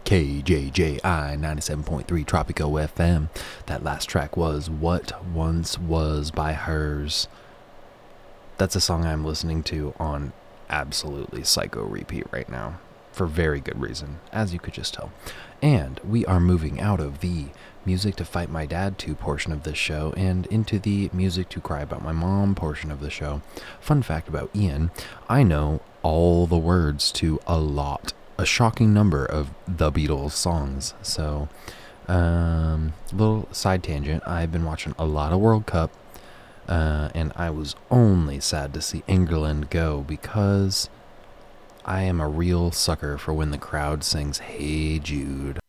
KJJI 97.3 Tropico FM. That last track was What Once Was by Hers. That's a song I'm listening to on absolutely psycho repeat right now, for very good reason, as you could just tell. And we are moving out of the music to fight my dad to portion of this show and into the music to cry about my mom portion of the show. Fun fact about Ian, I know all the words to a shocking number of the Beatles songs. So, little side tangent, I've been watching a lot of World Cup, and I was only sad to see England go because I am a real sucker for when the crowd sings Hey Jude.